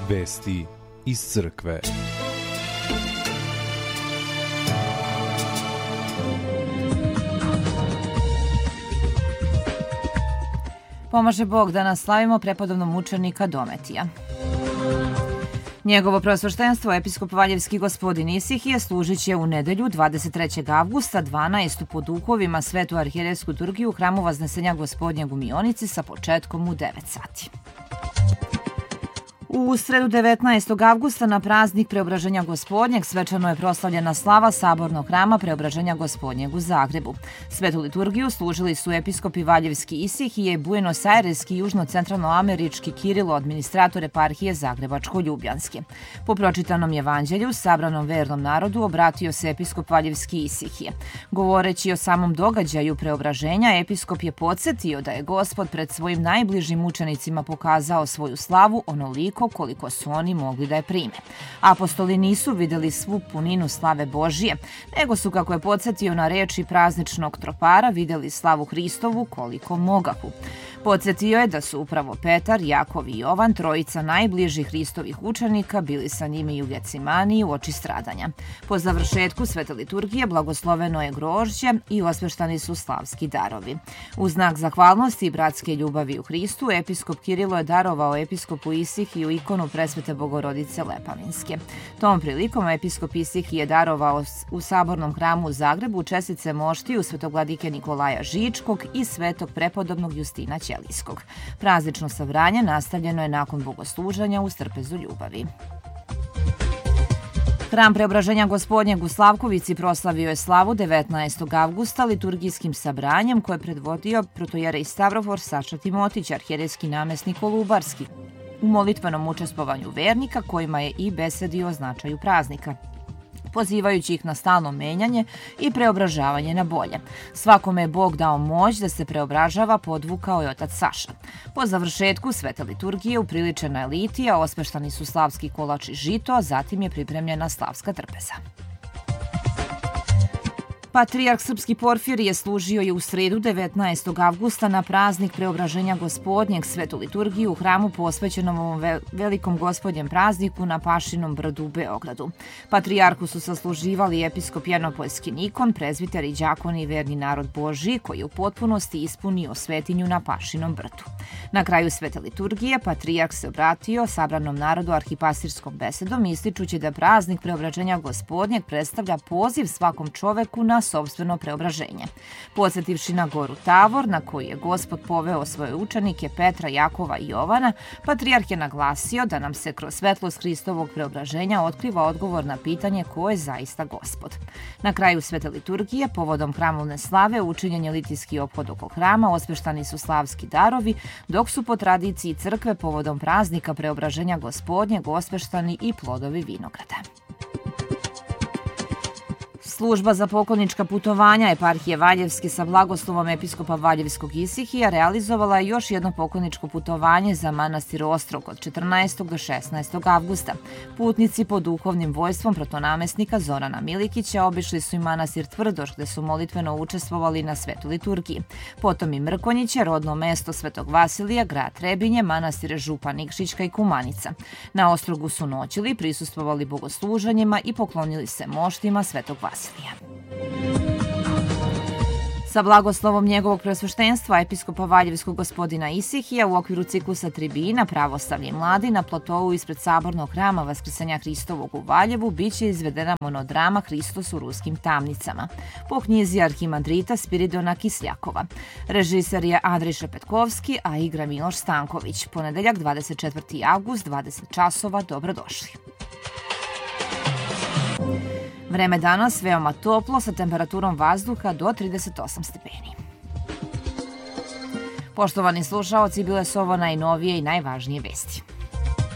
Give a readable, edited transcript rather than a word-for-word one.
Vesti iz crkve. Pomaže Bog da nas slavimo prepodobnog mučenika Dometija. Njegovo preosveštenstvo, episkop Valjevski gospodin Isihije, služit će u nedelju 23. avgusta 12. po duhovima Svetu arhijerejsku liturgiju u hramu Vaznesenja Gospodnjeg u Mionici sa početkom u 9 sati. U sredu 19. avgusta na praznik Preobraženja Gospodnjeg svečano je proslavljena slava Sabornog hrama Preobraženja Gospodnjeg u Zagrebu. Svetu liturgiju služili su episkopi Valjevski Isihije, Buenos Aireski i južno-centralnoamerički Kirilo, administrator eparhije Zagrebačko-Ljubljanske. Po pročitanom evanđelju, sabranom vernom narodu obratio se episkop Valjevski Isihije. Govoreći o samom događaju preobraženja, episkop je podsjetio da je Gospod pred svojim najbližim učenicima pokazao svoju slavu onoliko koliko su oni mogli da je prime. Apostoli nisu videli svu puninu slave Božije, nego su, kako je podsjetio na reči prazničnog tropara, videli slavu Hristovu koliko mogahu. Podsjetio je da su upravo Petar, Jakov i Jovan, trojica najbližih Hristovih učenika, bili sa njime i u Gecimaniji uoči stradanja. Po završetku svete liturgije blagosloveno je grožđe i osveštani su slavski darovi. U znak zahvalnosti i bratske ljubavi u Hristu, episkop Kirilo je darovao episkopu Isihiju ikonu presvete Bogorodice Lepavinske. Tom prilikom episkop Isihije je darovao u Sabornom hramu u Zagrebu čestice moštiju svetogladike Nikolaja Žičkog i svetog prepodobnog Justina Ćelijskog. Praznično sabranje nastavljeno je nakon bogosluženja u Trpezu ljubavi. Hram Preobraženja Gospodnjeg u Slavkovici proslavio je slavu 19. avgusta liturgijskim sabranjem koje je predvodio protojerej Stavrofor Saša Timotić, arhijerejski namjesnik Kolubarski, u molitvenom učestvovanju vernika kojima je i besedio o značaju praznika, pozivajući ih na stalno menjanje i preobražavanje na bolje. Svakome je Bog dao moć da se preobražava, podvukao je otac Saša. Po završetku svete liturgije upriličena je litija, osveštani su slavski kolač i žito, a zatim je pripremljena slavska trpeza. Patrijarh Srpski Porfirije služio je u sredu 19. avgusta na praznik Preobraženja Gospodnjeg svetu liturgiju u hramu posvećenom ovom velikom gospodnjem prazniku na Pašinom brdu u Beogradu. Patrijarhu su sasluživali episkop Janopoljski Nikon, prezbiter i đakon i verni narod Božji koji je u potpunosti ispunio svetinju na Pašinom brdu. Na kraju svete liturgije patrijarh se obratio sabranom narodu arhipastirskom besedom, ističući da praznik Preobraženja Gospodnjeg predstavlja poziv svakom čoveku na sopstveno preobraženje. Podsjetivši na goru Tavor, na koji je Gospod poveo svoje učenike Petra, Jakova i Jovana, patrijarh je naglasio da nam se kroz svetlost Hristovog preobraženja otkriva odgovor na pitanje ko je zaista Gospod. Na kraju svete liturgije, povodom hramovne slave, učinjen je litijski ophod oko hrama, osveštani su slavski darovi, dok su po tradiciji crkve povodom praznika Preobraženja Gospodnjeg osveštani i plodovi vinograda. Služba za poklonička putovanja eparhije Valjevske sa blagoslovom episkopa Valjevskog Isihija realizovala je još jedno pokloničko putovanje za manastir Ostrog od 14. do 16. avgusta. Putnici pod duhovnim vojstvom protonamesnika Zorana Milikića obišli su i manastir Tvrdoš gde su molitveno učestvovali na svetu liturgiji. Potom i Mrkonjiće, rodno mesto Svetog Vasilija, grad Trebinje, manastire Župa Nikšićka i Kumanica. Na Ostrogu su noćili, prisustvovali bogosluženjima i poklonili se moštima Svetog Vasilija. Sa blagoslovom njegovog preosveštenstva episkopa Valjevskog gospodina Isihija u okviru ciklusa tribina Pravoslavlje mladi na platovu ispred Sabornog hrama Vaskrsenja Hristovog u Valjevu biće izvedena monodrama Hristos u ruskim tamnicama po knjizi arhimandrita Spiridona Kisljakova. Režiser je Andrej Šepetkovski, a igra Miloš Stanković. Ponedeljak 24. avgust, 20 časova, dobrodošli. Vreme danas veoma toplo sa temperaturom vazduha do 38 stepeni. Poštovani slušaoci, bile su ovo najnovije i najvažnije vesti.